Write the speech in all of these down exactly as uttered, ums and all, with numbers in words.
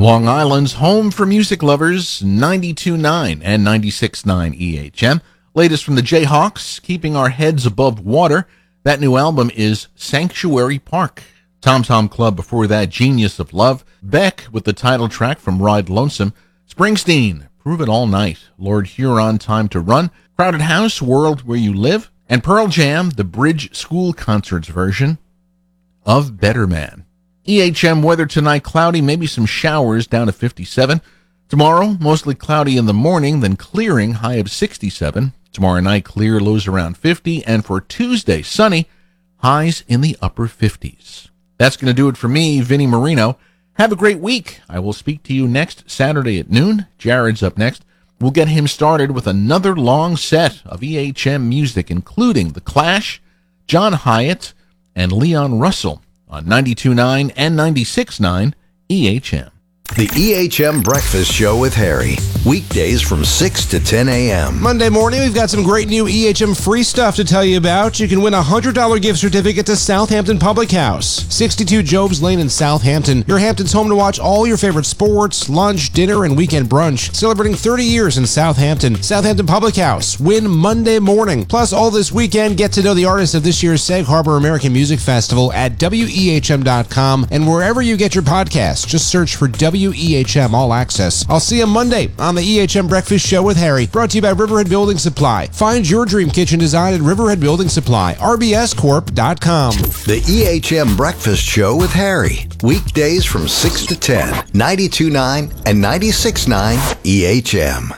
Long Island's home for music lovers, ninety-two point nine and ninety-six point nine E H M. Latest from the Jayhawks, keeping our heads above water. That new album is Sanctuary Park. Tom Tom Club before that, Genius of Love. Beck with the title track from Ride Lonesome. Springsteen, Prove It All Night. Lord Huron, Time to Run. Crowded House, World Where You Live. And Pearl Jam, the Bridge School Concerts version of Better Man. E H M weather tonight, cloudy, maybe some showers, down to fifty-seven. Tomorrow, mostly cloudy in the morning, then clearing, high of sixty-seven. Tomorrow night, clear, lows around fifty. And for Tuesday, sunny, highs in the upper fifties. That's going to do it for me, Vinny Marino. Have a great week. I will speak to you next Saturday at noon. Jared's up next. We'll get him started with another long set of E H M music, including The Clash, John Hyatt, and Leon Russell on ninety-two point nine and ninety-six point nine E H M. The E H M Breakfast Show with Harry. Weekdays from six to ten a.m. Monday morning, we've got some great new E H M free stuff to tell you about. You can win a one hundred dollars gift certificate to Southampton Public House, sixty-two Jobs Lane in Southampton. Your Hampton's home to watch all your favorite sports, lunch, dinner, and weekend brunch. Celebrating thirty years in Southampton. Southampton Public House. Win Monday morning. Plus, all this weekend, get to know the artists of this year's Sag Harbor American Music Festival at W E H M dot com. And wherever you get your podcasts, just search for W E H M All Access. I'll see you Monday on the E H M Breakfast Show with Harry, brought to you by Riverhead Building Supply. Find your dream kitchen design at Riverhead Building Supply, R B S corp dot com. The E H M Breakfast Show with Harry. Weekdays from six to ten, ninety-two point nine and ninety-six point nine E H M.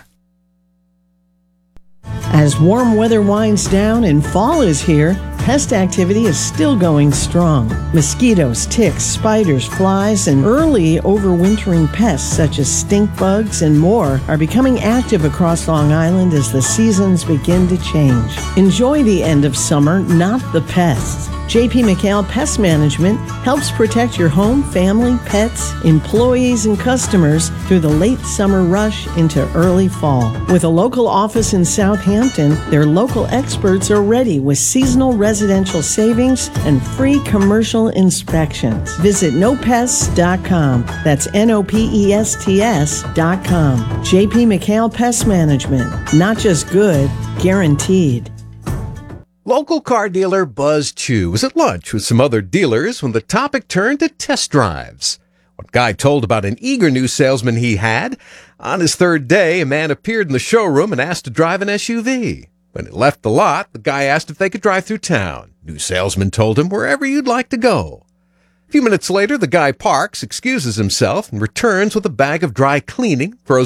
As warm weather winds down and fall is here, pest activity is still going strong. Mosquitoes, ticks, spiders, flies, and early overwintering pests such as stink bugs and more are becoming active across Long Island as the seasons begin to change. Enjoy the end of summer, not the pests. J P McHale Pest Management helps protect your home, family, pets, employees, and customers through the late summer rush into early fall. With a local office in Southampton, their local experts are ready with seasonal residential savings and free commercial inspections. Visit no pests dot com. That's N O P E S T S dot com. J P McHale Pest Management. Not just good, guaranteed. Local car dealer Buzz Chew was at lunch with some other dealers when the topic turned to test drives. One guy told about an eager new salesman he had. On his third day, a man appeared in the showroom and asked to drive an S U V. When it left the lot, the guy asked if they could drive through town. New salesman told him wherever you'd like to go. A few minutes later, the guy parks, excuses himself, and returns with a bag of dry cleaning, throws